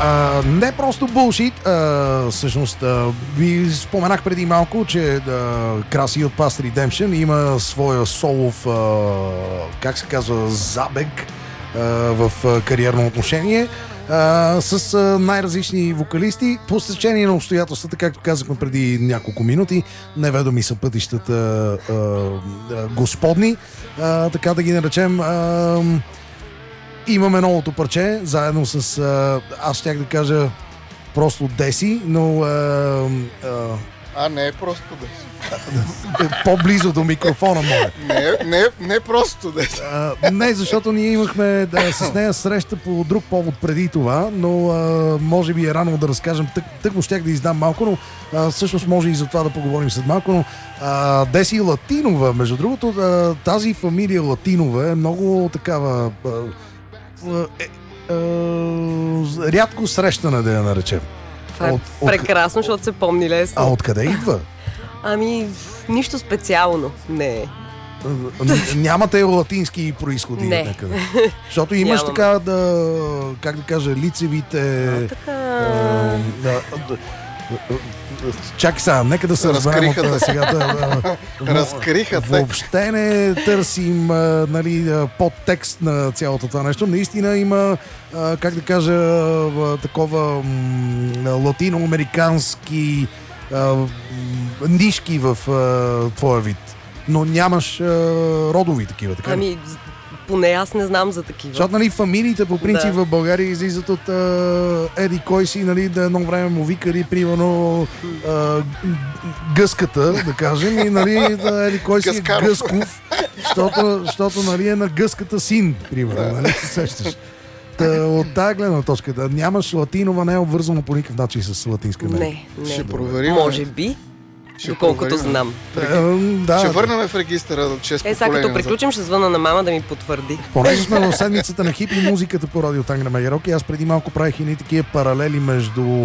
Не просто булшит, всъщност ви споменах преди малко, че Краси от Past Redemption има своя солов, как се казва, забег в кариерно отношение с най-различни вокалисти. По стечение на обстоятелствата, както казахме преди няколко минути, неведоми са пътищата господни, така да ги наречем. Имаме новото парче, заедно с, аз щях да кажа просто Деси, но... не е просто Деси. По-близо до микрофона моя. Не просто Деси. Не, защото ние имахме с нея среща по друг повод преди това, но може би е рано да разкажем. Тъкмо щях да издам малко, но всъщност може и за това да поговорим след малко, но Деси Латинова, между другото, тази фамилия Латинова е много такава... рядко срещана, да я наречем. Това е прекрасно, защото се помни лесно. А откъде идва? Нищо специално. Не. Нямате латински происходи някъде. Защото имаш така как да кажа, лицевите... Чакай сега, нека да се разберем от сега. Разкриха те. Въобще не търсим подтекст на цялото това нещо. Наистина има, как да кажа, такова латиноамерикански нишки в твоя вид. Но нямаш родови такива, така ли? Поне аз не знам за такива. Защото фамилиите по принцип в България излизат от еди кой си, да едно време му викали, примерно Гъската, да кажем, и еди кой си Гъсков, защото е на Гъската син, примерно, сещаш. От тази гледна точка, да нямаш латинова, не е обвързано по никакъв начин с латинска име. Не. Ще проверим. Може би. Доколкото знам. Ще върнем в регистъра до 6 поколения. Сега като приключим, ще звъна на мама да ми потвърди. Понеже сме в седмицата на хипи музиката по радио Тангра Мегерок, аз преди малко правих и такива паралели между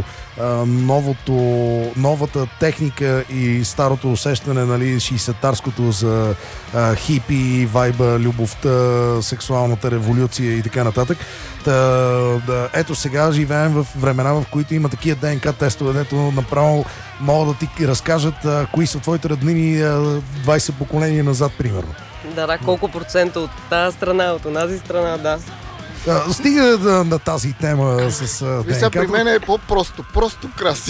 новата техника и старото усещане, 60-тарското за хипи, вайба, любовта, сексуалната революция и така нататък. Ето сега живеем в времена, в които има такива ДНК тестове, дето направо могат да ти разкажат кои са твоите роднини 20 поколения назад, примерно. Да, колко процента от тази страна, от онази страна, да. Стига на тази тема с ДНК. Сега при мен е по-просто, просто Краси.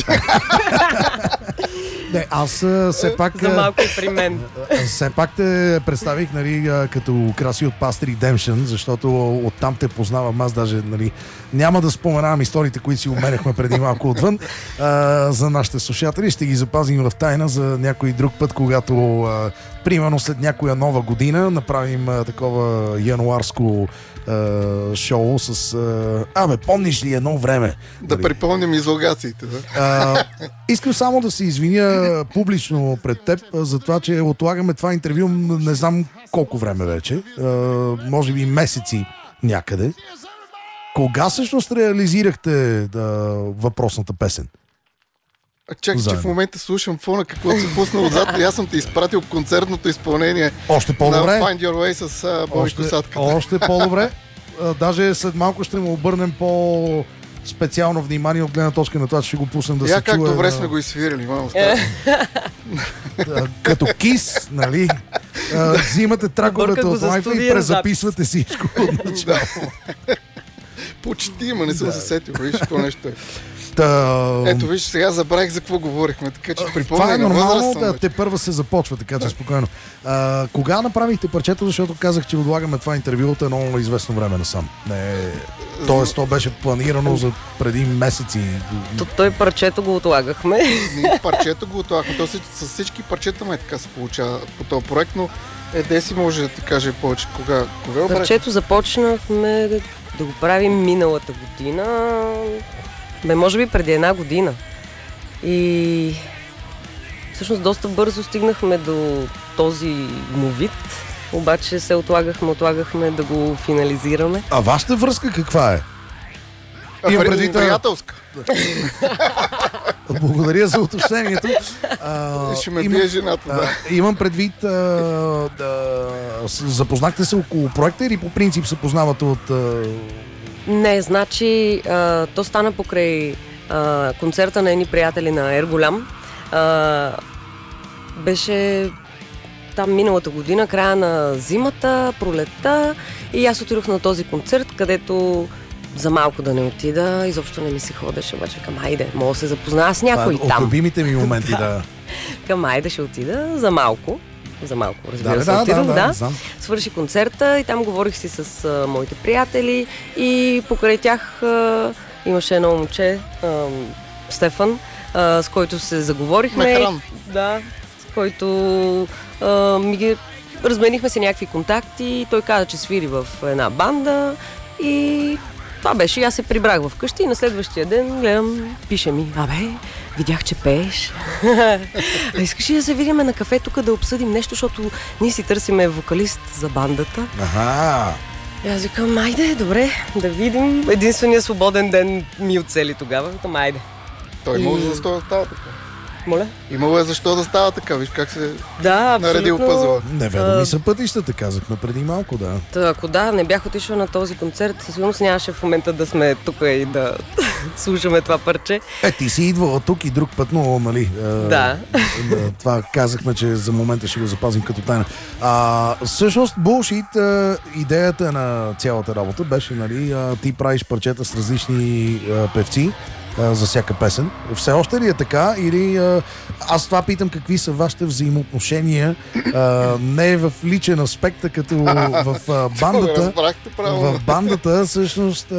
Не, аз все пак... За малко и при мен. Все пак те представих, като Краси от Past Redemption, защото оттам те познавам. Аз даже, няма да споменавам историите, които си умеряхме преди малко отвън. За нашите слушатели ще ги запазим в тайна за някой друг път, когато примерно след някоя нова година направим такова януарско шоу с... помниш ли едно време? Да припомним излагациите, да? Искам само да се извиня публично пред теб за това, че отлагаме това интервю не знам колко време вече. Може би месеци някъде. Кога всъщност реализирахте въпросната песен? Чакай, че в момента слушам фона, какво се пусна отзад и аз съм ти изпратил концертното изпълнение още по-добре. На Find Your Way с Боби Косатката. Още по-добре. Даже след малко ще му обърнем специално внимание от гледна точка на това, че ще го пуснем да се чуе. Как добре сме го изсвирили, мамо. Като Кис, нали? Взимате траковете от лайфа и презаписвате всичко от начало. Почти, не съм се сетил. Виж, какво нещо е. Ето виж, сега забравих за какво говорихме, така че припомня. Това е нормално, те първа се започва, така че спокойно. Кога направихте парчето, защото казах, че отлагаме това интервю от едно известно време насам? Тоест, то беше планирано за преди месеци. Той парчето го отлагахме. Парчето го отлагахме. То с всички парчета така се получава по този проект, но Деси може да ти каже повече. Кога парчето започнахме да го правим миналата година. Може би преди една година. И всъщност доста бързо стигнахме до този му вид, обаче се отлагахме да го финализираме. А вашата връзка каква е? Приятелска. Благодаря за уточнението. Ще ме бие жената, да. Имам предвид, запознахте се около проекта или по принцип се познавате от Не, значи то стана покрай концерта на едни приятели на Ерголям. Беше там миналата година, края на зимата, пролетта, и аз отидох на този концерт, където за малко да не отида, изобщо не ми се ходеше, обаче към айде, мога да се запозная с някой там. От любимите ми моменти, да. Към айде ще отида за малко. Разбира се, отидох, да. Свърши концерта и там говорих си с моите приятели и покрай тях имаше едно момче, Стефан, с който се заговорихме. Да, с който разменихме се някакви контакти. Той каза, че свири в една банда и това беше. Аз се прибрах вкъщи и на следващия ден гледам, пише ми: абе, видях, че пееш. Искаш ли да се видим на кафе тук да обсъдим нещо, защото ние си търсиме вокалист за бандата. Аха. И аз викам, айде, добре, да видим. Единственият свободен ден ми оцели тогава. Викам, айде. Той имало защо да става така. Моля? Имало защо да става така, виж как се наредил пъзела. Неведоми са пътищата, казахме преди малко, да. Ако не бях отишла на този концерт, със сигурност нямаше в момента да сме тук и да слушаме това парче. Ти си идвала тук и друг път, но, нали? Да. Това казахме, че за момента ще го запазим като тайна. Всъщност, Bullshit, идеята на цялата работа беше, нали, ти правиш парчета с различни певци за всяка песен. Все още ли е така? Или аз това питам, какви са вашите взаимоотношения не в личен аспект, като в бандата. В бандата, всъщност,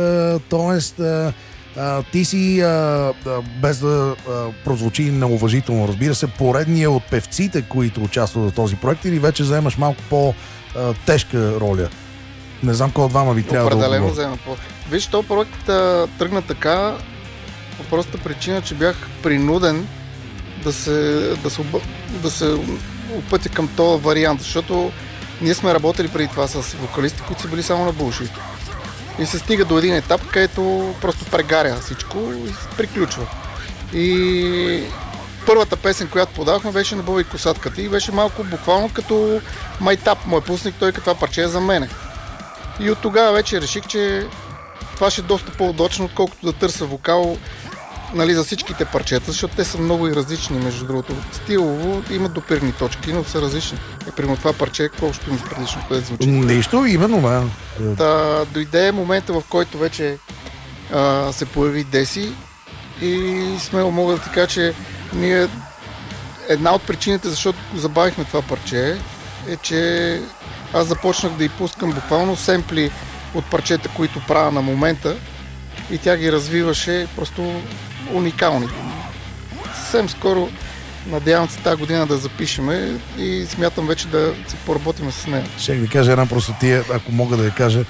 ти си, без да прозвучи неуважително, разбира се, поредния от певците, които участват в този проект, или вече заемаш малко по-тежка роля? Не знам кой от двама ви трябва да отговори. Определено взема по. Виж, този проект тръгна така по проста причина, че бях принуден да се опътя към този вариант, защото ние сме работили преди това с вокалисти, които са били само на Bullshit. И се стига до един етап, където просто прегаря всичко и се приключва. И първата песен, която подавахме, беше на Бъба и косатката и беше малко буквално като майтап. Мой пусник, той като това парче е за мене. И от тогава вече реших, че това ще е доста по-удачно, отколкото да търся вокал, нали, за всичките парчета, защото те са много и различни, между другото. Стилово имат допирни точки, но са различни. Примерно това парче, какво ще има с предишното, което звучи? Нищо, именно, да. Дойде момента, в който вече се появи Деси и смело мога да ти кажа, че ние една от причините, защото забавихме това парче, е, че аз започнах да й пускам буквално семпли от парчета, които правя на момента, и тя ги развиваше просто уникални. Съвсем скоро надявам се тази година да запишеме и смятам вече да се поработим с нея. Ще ви кажа една простотия, ако мога да я кажа.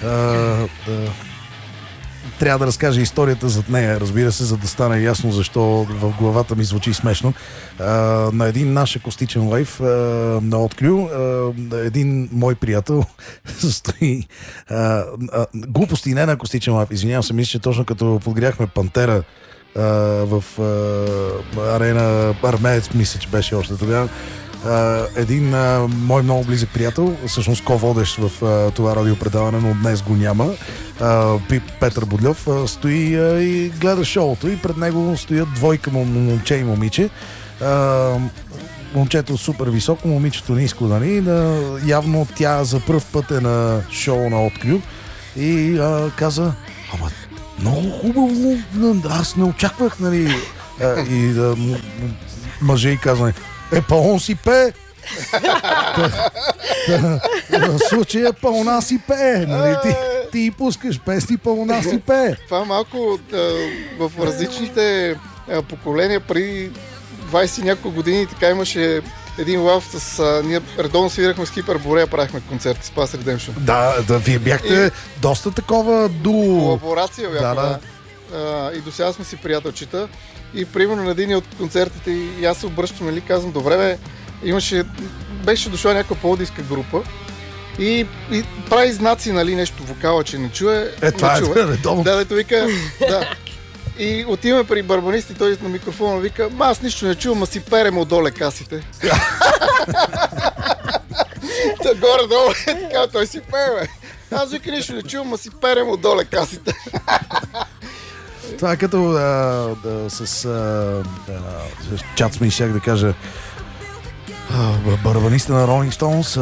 Трябва да разкажа историята зад нея, разбира се, за да стане ясно защо в главата ми звучи смешно. На един наш акустичен лайв на Открю, един мой приятел стои глупости, не на акустичен лайв, извинявам се, мисля, че точно като подгряхме Пантера в арена Армеец, мисля, че беше още тогава. Един мой много близък приятел, всъщност ко-водещ в това радиопредаване, но днес го няма, Петър Бодлев, стои и гледа шоуто и пред него стоят двойка момче и момиче. Момчето супер високо, момичето ниско, нали? Явно тя за пръв път е на шоу на Открю и каза: ама много хубаво, аз не очаквах, нали? И мъже и казва: он си пее. В случая пълна си пее. Нали? Ти пускаш песни, пълна си пее. Това малко в различните поколения преди 20 няколко години така имаше един лав с... ние редовно свирахме с Кипър Борея, правихме концерти с Past Redemption. Да, вие бяхте доста такова колаборация бяхме, да. И до сега сме си приятелчета. И примерно на един от концертите и аз се обръщам, нали, казвам: добре, беше дошла някаква по-диска група и прави знаци, нали, нещо вокала, че не чуе. Това не чуе. Да, вика, да. И отиваме при барабанист и той на микрофона вика: аз нищо не чувам, а си перем отдоле касите. Горе-долу е така, той си пее, бе. Аз вика нищо не чувам, а си перем отдоле касите. Това е като с чат сме щях да кажа барабаниста на Rolling Stones.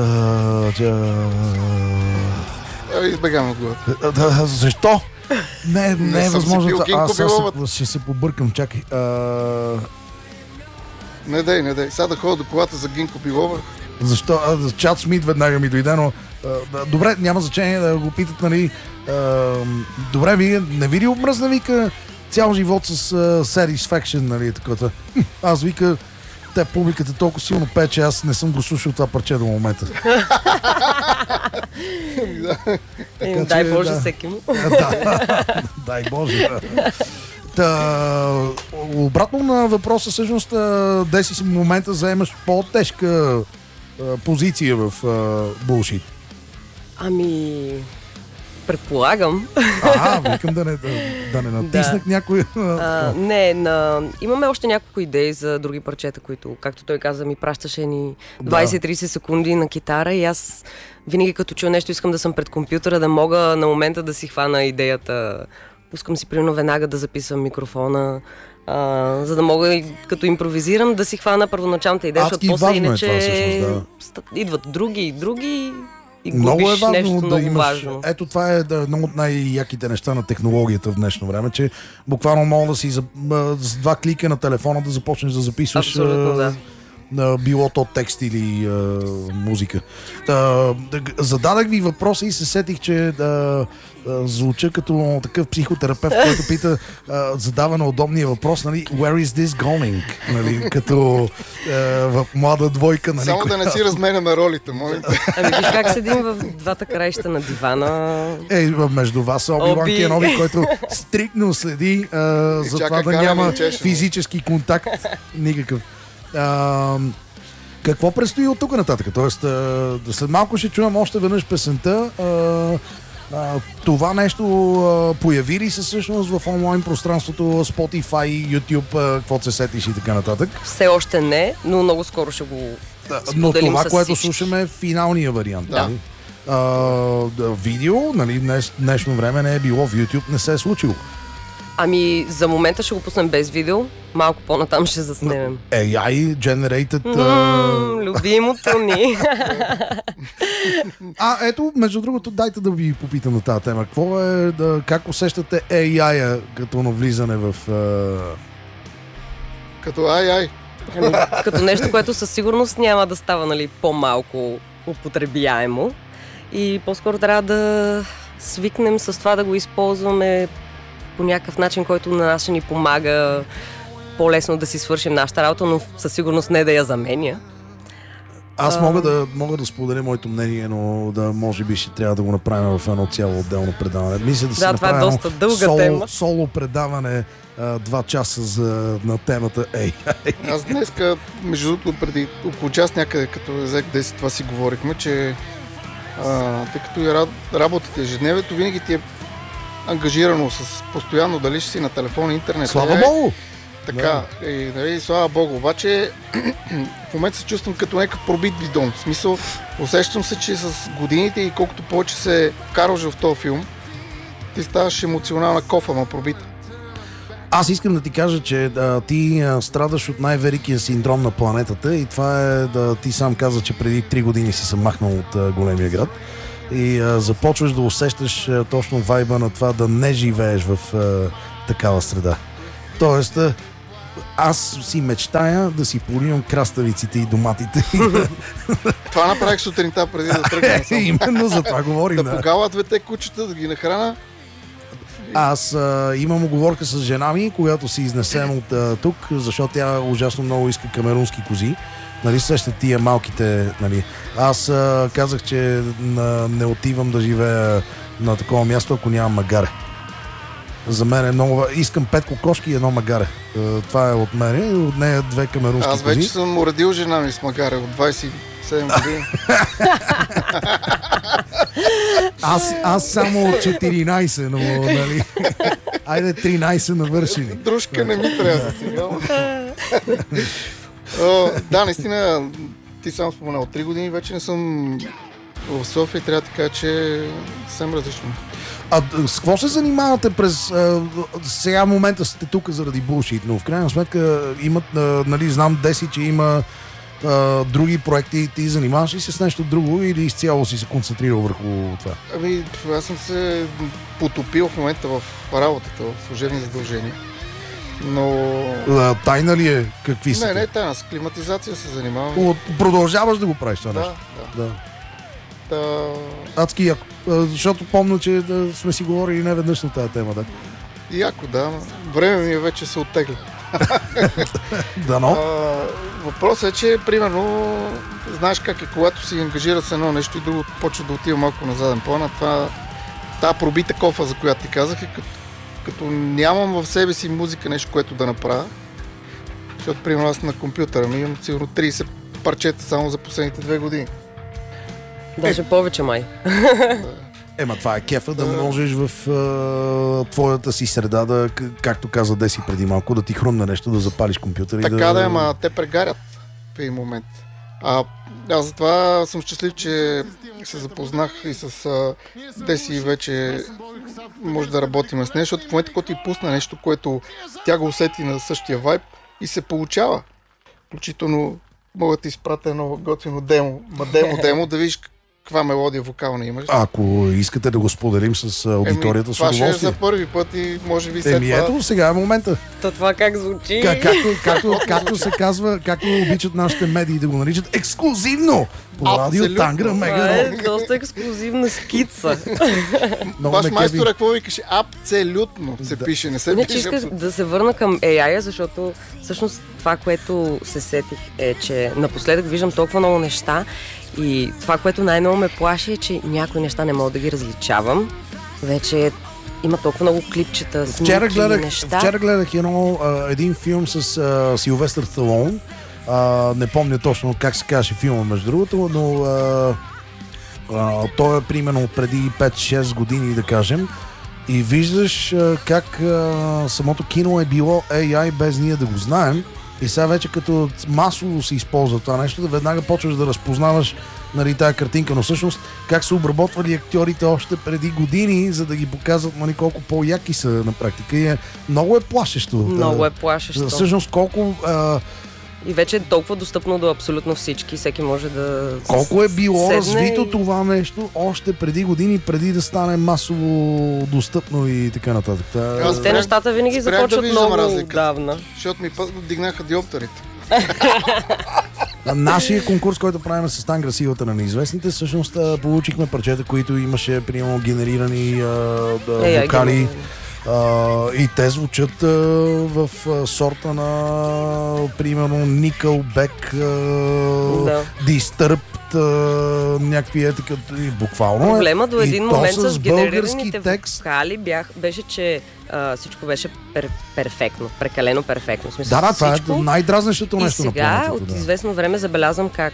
Избегам отговор. Защо? Не е възможно. Аз ще се побъркам, чакай. Не дай. Сега да ходя до колата за Гинко Билова. Защо? Чат Смит веднага ми дойде, но добре, няма значение да го питат, нали. Добре, вие не ви ли обмръзна, вика, цял живот с Satisfaction, нали, такова. Аз вика, те публиката толкова силно пее, че аз не съм го слушал това парче до момента. Дай Боже всеки му. Дай Боже, да. Обратно на въпроса, всъщност, деси си в момента заемаш по-тежка позиция в булшит. Ами, предполагам. Викам да не натиснах някой. Имаме още няколко идеи за други парчета, които, както той каза, ми пращаше ни 20-30 секунди на китара и аз винаги като чуя нещо искам да съм пред компютъра, да мога на момента да си хвана идеята. Пускам си примерно веднага да записвам микрофона, за да мога, като импровизирам, да си хвана първоначалната идея, защото после иначе идват други и губиш нещо много важно. Ето това е едно от най-яките неща на технологията в днешно време, че буквално мога да си с два клика на телефона да започнеш да записваш. Абсолютно, да. Било то текст или музика. Зададах ви въпроса и се сетих, че звуча като такъв психотерапевт, който пита, задава на удобния въпрос, нали, where is this going? Нали, като в млада двойка. Нали, само да не си разменяме ролите, моля. Ами виж как седим в двата краища на дивана. Между вас е Оби-Ван Кеноби, който стрикно следи за това да няма физически контакт. Никакъв. Какво предстои от тук нататък? Тоест, след малко ще чуем още веднъж песента. Това нещо появи ли се всъщност в онлайн пространството, Spotify, YouTube, какво се сетиш и така нататък? Все още не, но много скоро ще го споделим. Но това, с което всички. слушаме, е финалния вариант. Да. Нали? Видео, нали, днешно време не е било в YouTube, не се е случило. Ами, за момента ще го пуснем без видео, малко по-натам ще заснемем. AI generated... Любимото ни. Ето, между другото, дайте да ви попитам на тази тема. Какво е, как усещате AI-а като навлизане в... Като ай. Ами, като нещо, което със сигурност няма да става, нали, по-малко употребяемо. И по-скоро трябва да свикнем с това да го използваме по някакъв начин, който на нас ще ни помага по-лесно да си свършим нашата работа, но със сигурност не да я заменя. Аз мога да споделя моето мнение, но може би ще трябва да го направим в едно цяло отделно предаване. Мисля да се това е доста дълга тема. Соло предаване 2 часа на темата AI. Аз днеска, между другото, преди около час някъде, като взех 10, това си говорихме, че тъй като и работата ежедневието винаги ти е ангажирано с постоянно дали ще си на телефон, интернет. Слава Богу! Така, нали, слава Богу, обаче в момента се чувствам като някакъв пробит бидон. В смисъл, усещам се, че с годините и колкото повече се вкарваш в този филм, ти ставаш емоционална кофа, ма пробита. Аз искам да ти кажа, че ти страдаш от най-великия синдром на планетата и това е ти сам каза, че преди 3 години си се махнал от големия град и започваш да усещаш точно вайба на това да не живееш в такава среда. Тоест, аз си мечтая да си поливам краставиците и доматите. Това направих сутринта преди да тръгна. Именно за това говорим. Да погала двете кучета, да ги нахрана. Аз имам уговорка с жена ми, която си изнесем от тук, защото тя ужасно много иска камерунски кози. Нали, сещат тия малките, нали. Аз казах, че не отивам да живея на такова място, ако нямам магаре. За мен е много... Искам 5 кокошки и 1 магаре. Това е от мен и от нея 2 камерунски кози. Аз вече съм уредил жена ми с магаре от 27 години. Аз само 14, но нали... Айде 13 навършени. Дружка не ми трябва сега. Да, наистина, ти сам споменал, 3 години вече не съм В София трябва да ти кажа, че е съвсем различно. А с какво се занимавате през... сега в момента сте тук заради булшит, но в крайна сметка имат, нали, знам Деси, че има други проекти, ти занимаваш ли се с нещо друго или изцяло си се концентрирал върху това? Ами, аз съм се потопил в момента в работата, в служебни задължения. Но... Тайна ли е? Какви са? Не, тайна, с климатизация се занимавам. Продължаваш да го правиш това нещо? Да. Адски яко. Защото помня, че сме си говорили не веднъж на тази тема, да. Яко, да. Време ми вече се оттегля. Дано. Въпросът е, че примерно знаеш как е, когато си ангажира с едно нещо и друго почва да отива малко на заден план, тази пробита кофа, за която ти казах, е като нямам в себе си музика, нещо, което да направя. Защото примерно аз на компютъра ми имам сигурно 30 парчета само за последните 2 години. Даже повече май. Ема това е кефа да можеш в твоята си среда да, както каза Деси преди малко, да ти хрумне нещо, да запалиш компютър. Така да, ама те прегарят в един момент. Аз затова съм щастлив, че се запознах и с Деси вече може да работим с нея, защото в момента, когато ти пусна нещо, което тя го усети на същия вайб и се получава. Включително мога да ти изпратя едно готино демо, да видиш каква мелодия вокална имаш. Ако искате да го споделим с аудиторията, с удоволствие. Това ще е за първи път и може би след това... Ето, сега е момента. Това как звучи? Както се казва, както обичат нашите медии да го наричат, ексклюзивно! По радио Тангра Мега. Това е доста ексклюзивна скица. Баш майстора, какво викаше? Абсолютно се пише, не се пише. Исках да се върна към AI, защото всъщност това, което се сетих е, че напоследък виждам толкова много неща и това, което най-много ме плаши е, че някои неща не мога да ги различавам. Вече има толкова много клипчета, снимки, неща. Вчера гледах един филм с Силвестър Сталон. Не помня точно как се казваше филма, между другото, но той е примерно преди 5-6 години, да кажем. И виждаш как самото кино е било AI без ние да го знаем. И сега вече като масово се използва това нещо, да веднага почваш да разпознаваш, нали, тая картинка, но всъщност как са обработвали актьорите още преди години, за да ги показват, нали, колко по-яки са на практика. И много е плашещо. Много е плашещо. Всъщност колко... И вече е толкова достъпно до абсолютно всички, всеки може да... Колко е било развито това нещо още преди години, преди да стане масово достъпно и така нататък. Те нещата винаги започват много отдавна. Защото ми дигнаха диоптерите. Нашия конкурс, който правим с Тангра Силата на неизвестните, всъщност получихме парчета, които имаше примерно генерирани вокали. И те звучат в сорта на примерно Nickelback, Disturbed, някакви етика, буквално. Проблема до един момент с генерираните вокали беше, че всичко беше перфектно, прекалено перфектно. Смисъл, това е най-дразнещото нещо на планетата. И сега от известно време забелязвам как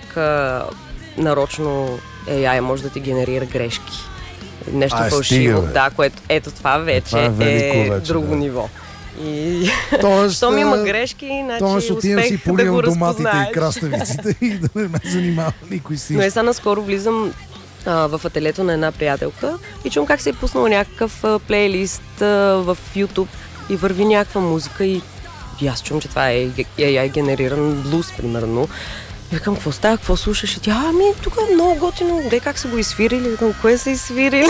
нарочно AI може да ти генерира грешки. Нещо фалшиво, да, което ето това вече е друго ниво. И щом има грешки, значи успех да го разпознаеш. И краставиците и да не ме занимава никой си. Но сега наскоро влизам в ателието на една приятелка и чум как се е пуснал някакъв плейлист в YouTube и върви някаква музика и аз чум, че това е AI генериран блуз, примерно. И викам, какво става, какво слушаш? И тя, тук е много готино, как са го изсвирили? Викам, кое са изсвирили?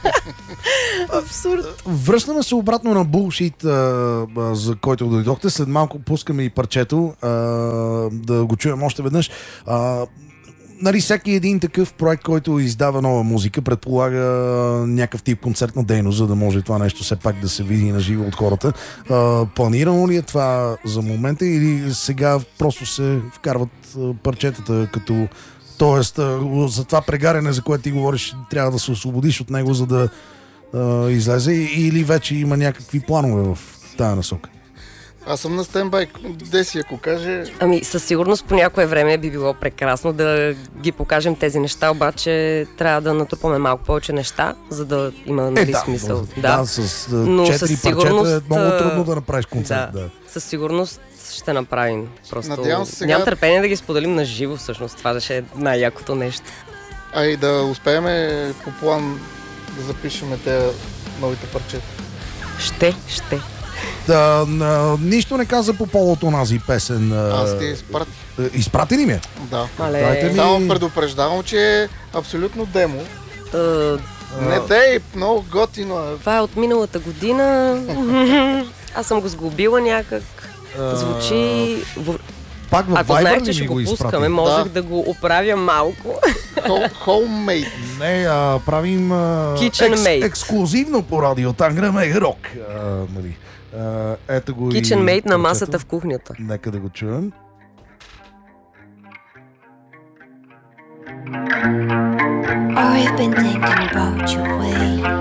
Абсурд. Връщаме се обратно на булшит, за който дойдохте. След малко пускаме и парчето, да го чуем още веднъж. Нали, всеки един такъв проект, който издава нова музика, предполага някакъв тип концертна дейност, за да може това нещо все пак да се види на живо от хората. Планирано ли е това за момента или сега просто се вкарват парчетата като... Тоест, за това прегаряне, за което ти говориш, трябва да се освободиш от него, за да излезе, или вече има някакви планове в тая насока? Аз съм на стендбай. Деси, ако каже... Със сигурност по някое време би било прекрасно да ги покажем тези неща, обаче трябва да натрупаме малко повече неща, за да има смисъл. Да, с 4 парчета е много трудно да направиш концерт. Да. Със сигурност ще направим. Просто Надявам се сега... нямам търпение да ги споделим на живо, всъщност. Това ще е най-якото нещо. А и да успеем по план да запишем те новите парчета. Ще. Нищо не каза по повод онази песен. Аз ти изпратя. Изпрати ли ми? Да. Дайте ми... Само предупреждавам, че е абсолютно демо. Не много готино е. Това е от миналата година. Аз съм го сгубила някак. Звучи... Пак в Ако Viber знаех, ли че ми ще го го изпрати? пускаме, можех да го оправя малко. Homemade. Не, правим Kitchen Made. ексклюзивно по радио Тангра Мега Рок. Нали. Ето го Kitchen Made на парчето. масата в кухнята. Нека да го чуем.